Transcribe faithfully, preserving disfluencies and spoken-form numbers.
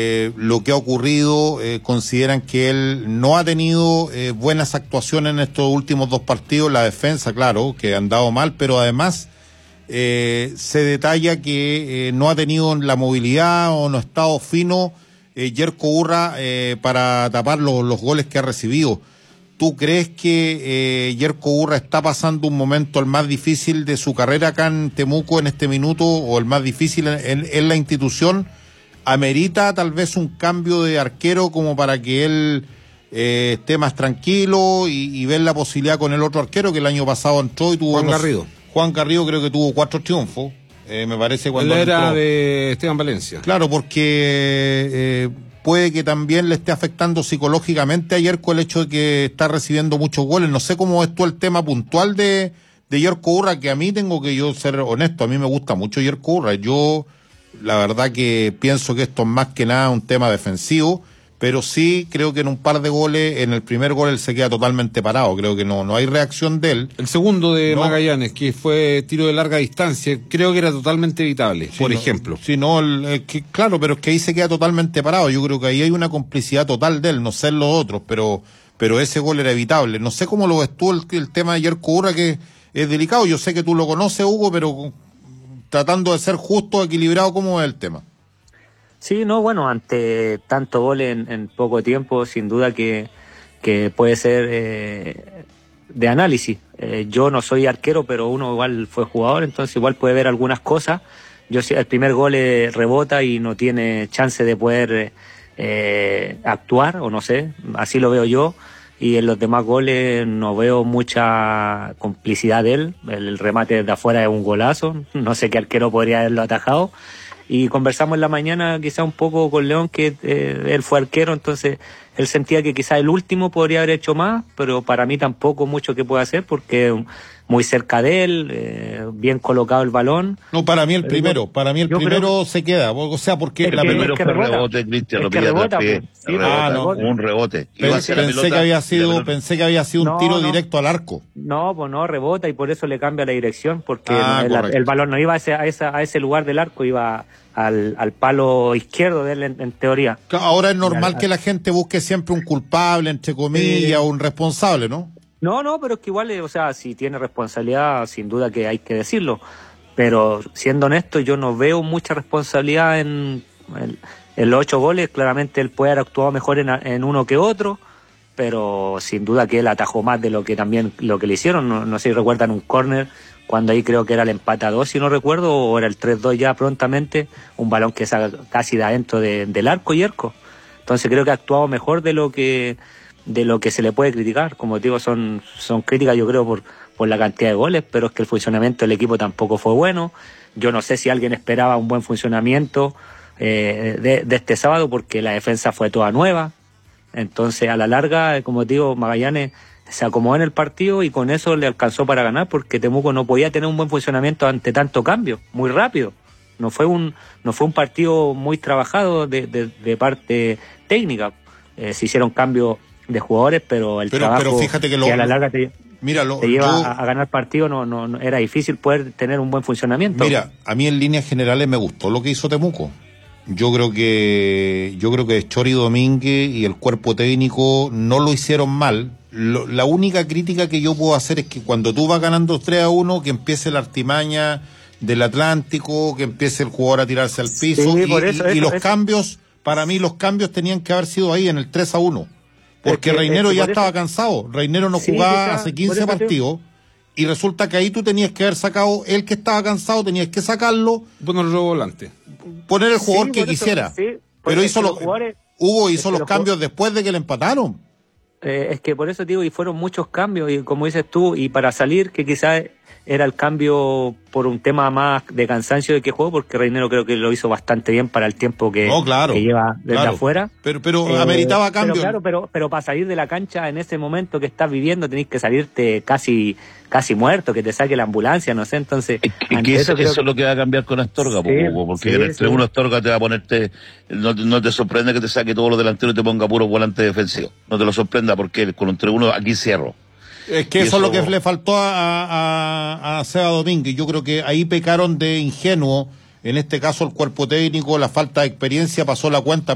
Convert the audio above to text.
Eh, lo que ha ocurrido, eh, consideran que él no ha tenido eh, buenas actuaciones en estos últimos dos partidos. La defensa, claro, que han dado mal, pero además eh, se detalla que eh, no ha tenido la movilidad o no ha estado fino eh, Jerko Urra eh, para tapar los, los goles que ha recibido. ¿Tú crees que eh, Jerko Urra está pasando un momento el más difícil de su carrera acá en Temuco en este minuto, o el más difícil en, en, en la institución? ¿Amerita tal vez un cambio de arquero como para que él eh, esté más tranquilo y, y ver la posibilidad con el otro arquero que el año pasado entró y tuvo... Juan Garrido. Juan Garrido creo que tuvo cuatro triunfos, eh, me parece, cuando él era entró. de Esteban Valencia. Claro, porque eh, puede que también le esté afectando psicológicamente a Jerko el hecho de que está recibiendo muchos goles. No sé cómo es tú el tema puntual de, de Jerko Urra, que a mí tengo que yo ser honesto, a mí me gusta mucho Jerko Urra. Yo... La verdad que pienso que esto es más que nada un tema defensivo, pero sí creo que en un par de goles, en el primer gol él se queda totalmente parado, creo que no no hay reacción de él. El segundo de no. Magallanes, que fue tiro de larga distancia, creo que era totalmente evitable, sí, por no, ejemplo. Sí, no, el, el, que, claro, pero es que ahí se queda totalmente parado. Yo creo que ahí hay una complicidad total de él, no sé los otros, pero pero ese gol era evitable. No sé cómo lo ves tú el, el tema de Jerko Urra, que es delicado. Yo sé que tú lo conoces, Hugo, pero... tratando de ser justo, equilibrado, ¿cómo es el tema? Sí, no, bueno, ante tanto gol en, en poco tiempo, sin duda que, que puede ser eh, de análisis. Eh, yo no soy arquero, pero uno igual fue jugador, entonces igual puede ver algunas cosas. Yo el primer gol eh, rebota y no tiene chance de poder eh, actuar, o no sé, así lo veo yo. Y en los demás goles no veo mucha complicidad de él. El remate de afuera es un golazo. No sé qué arquero podría haberlo atajado. Y conversamos en la mañana quizá un poco con León, que eh, él fue arquero, entonces él sentía que quizá el último podría haber hecho más, pero para mí tampoco mucho que pueda hacer, porque muy cerca de él, eh, bien colocado el balón. No, para mí el primero, para mí el primero creo... se queda, o sea, porque el la primero pelota... fue rebote, Cristian, lo pilla atrás, pues, sí, rebota, ah, no, un rebote. Pensé, pensé que había sido, pensé que había sido un no, tiro no. directo al arco. No, pues no, rebota y por eso le cambia la dirección, porque ah, el, el balón no iba a ese, a, esa, a ese lugar del arco, iba al, al palo izquierdo de él en, en teoría. Ahora es normal que la gente busque siempre un culpable, entre comillas, o un responsable, ¿no? No, no, pero es que igual, o sea, si tiene responsabilidad, sin duda que hay que decirlo. Pero siendo honesto, yo no veo mucha responsabilidad en, en, en los ocho goles. Claramente él puede haber actuado mejor en, en uno que otro, pero sin duda que él atajó más de lo que también lo que le hicieron. No, no sé si recuerdan un córner, cuando ahí creo que era el empate a dos, si no recuerdo, o era el tres dos ya prontamente, un balón que saca casi de adentro de, del arco y arco. Entonces creo que ha actuado mejor de lo que... de lo que se le puede criticar. Como digo, son, son críticas yo creo por, por la cantidad de goles, pero es que el funcionamiento del equipo tampoco fue bueno. Yo no sé si alguien esperaba un buen funcionamiento eh, de, de este sábado, porque la defensa fue toda nueva. Entonces a la larga, como digo, Magallanes se acomodó en el partido y con eso le alcanzó para ganar, porque Temuco no podía tener un buen funcionamiento ante tanto cambio, muy rápido. No fue un, no fue un partido muy trabajado de, de, de parte técnica. Eh, se hicieron cambios de jugadores, pero el pero, trabajo pero fíjate que, lo, que a la larga te, mira, lo, te lleva yo, a, a ganar partido, no, no, no era difícil poder tener un buen funcionamiento. Mira, a mí en líneas generales me gustó lo que hizo Temuco. Yo creo que yo creo que Chori Domínguez y el cuerpo técnico no lo hicieron mal. Lo, la única crítica que yo puedo hacer es que cuando tú vas ganando tres a uno, que empiece la artimaña del Atlántico, que empiece el jugador a tirarse al piso, sí, y, por eso, y, y eso, los eso. cambios, para mí los cambios tenían que haber sido ahí en el tres a uno. Porque es que, Reinero es que ya estaba eso... cansado. Reinero no sí, jugaba está, hace quince partidos. Tío. Y resulta que ahí tú tenías que haber sacado, el que estaba cansado, tenías que sacarlo. Ponerlo volante. Poner el jugador sí, que quisiera. Eso, sí, pero hizo los, jugadores, Hugo hizo es los los cambios después de que le empataron. Eh, es que por eso digo, y fueron muchos cambios, y como dices tú, y para salir, que quizás era el cambio por un tema más de cansancio de que juego, porque Reinero creo que lo hizo bastante bien para el tiempo que, no, claro, que lleva desde claro. afuera. Pero, pero eh, ameritaba cambio. Pero claro, pero, pero para salir de la cancha en ese momento que estás viviendo tenés que salirte casi casi muerto, que te saque la ambulancia, no sé, entonces... Es que, que eso, eso es lo que va a cambiar con Astorga, sí, porque sí, en el tres uno sí. Astorga te va a ponerte... No, no te sorprende que te saque todos los delanteros y te ponga puro volante defensivo. No te lo sorprenda, porque con un tres uno aquí cierro. Es que eso, eso es lo que le faltó a, a, a Seba Domínguez. Yo creo que ahí pecaron de ingenuo, en este caso el cuerpo técnico, la falta de experiencia pasó la cuenta.